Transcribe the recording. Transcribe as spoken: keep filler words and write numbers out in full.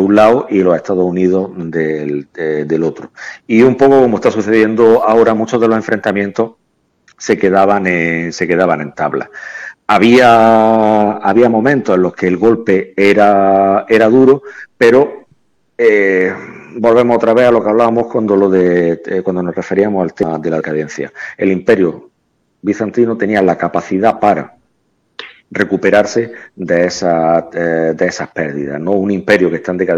un lado y los Estados Unidos del, de, del otro. Y un poco como está sucediendo ahora, muchos de los enfrentamientos se quedaban en, se quedaban en tabla. Había, había momentos en los que el golpe era, era duro, pero eh, volvemos otra vez a lo que hablábamos cuando, lo de, eh, cuando nos referíamos al tema de la cadencia. El imperio bizantino tenía la capacidad para recuperarse de esas, eh, de esas pérdidas, ¿no? Un imperio que está en decadencia